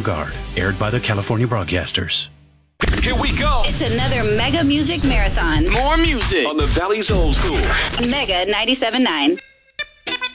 Guard, aired by the California Broadcasters. Here we go. It's another Mega Music Marathon. More music on the Valley's Old School. Mega 97.9.